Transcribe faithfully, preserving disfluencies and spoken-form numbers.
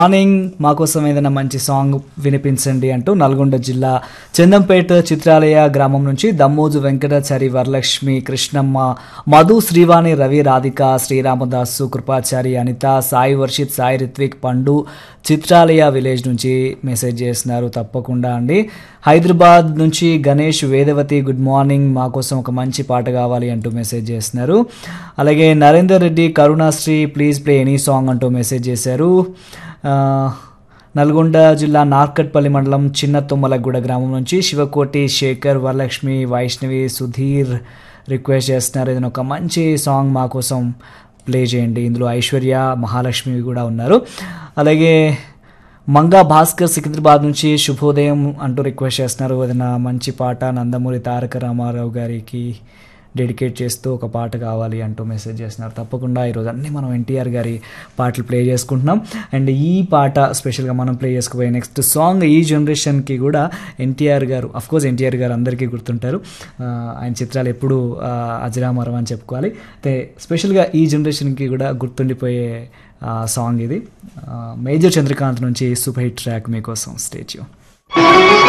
Morning మా కోసం ఏదైనా మంచి సాంగ్ వినిపించండి అంటూ నల్గొండ జిల్లా చందంపేట చిత్రాలయ గ్రామం నుంచి దమ్మోజు వెంకటాచారి, వరలక్ష్మి, కృష్ణమ్మ, మధు, శ్రీవాణి, రవి, రాధిక, శ్రీరామదాసు, కృపాచారి, అనిత, సాయి వర్షిత్, సాయి రిత్విక్, పండు చిత్రాలయ విలేజ్ నుంచి మెసేజ్ చేస్తున్నారు. తప్పకుండా అండి. హైదరాబాద్ నుంచి గణేష్, వేదవతి, గుడ్ మార్నింగ్, మా కోసం ఒక మంచి పాట కావాలి అంటూ మెసేజ్ చేస్తున్నారు. అలాగే Narender Reddy, కరుణాశ్రీ, please play any song అంటూ మెసేజ్ చేశారు. నల్గొండ జిల్లా నార్కట్పల్లి మండలం చిన్న తుమ్మలగూడ గ్రామం నుంచి శివకోటి, శేఖర్, వరలక్ష్మి, వైష్ణవి, సుధీర్ రిక్వెస్ట్ చేస్తున్నారు. ఏదైనా ఒక మంచి సాంగ్ మా కోసం ప్లే చేయండి. ఇందులో ఐశ్వర్య, మహాలక్ష్మి కూడా ఉన్నారు. అలాగే మంగా భాస్కర్ సికింద్రాబాద్ నుంచి శుభోదయం అంటూ రిక్వెస్ట్ చేస్తున్నారు. ఏదైనా మంచి పాట నందమూరి తారక రామారావు గారికి డెడికేట్ చేస్తూ ఒక పాట కావాలి అంటూ మెసేజ్ చేస్తున్నారు. తప్పకుండా ఈరోజు అన్నీ మనం ఎన్టీఆర్ గారి పాటలు ప్లే చేసుకుంటున్నాం. అండ్ ఈ పాట స్పెషల్గా మనం ప్లే చేసుకోబోయే నెక్స్ట్ సాంగ్ ఈ జనరేషన్కి కూడా ఎన్టీఆర్ గారు, అఫ్కోర్స్ ఎన్టీఆర్ గారు అందరికీ గుర్తుంటారు. ఆయన చిత్రాలు ఎప్పుడూ అజరామరం అని చెప్పుకోవాలి. అయితే స్పెషల్గా ఈ జనరేషన్కి కూడా గుర్తుండిపోయే సాంగ్ ఇది. మేజర్ చంద్రకాంత్ నుంచి సూపర్ హిట్ ట్రాక్ మీకోసం. Stay tune.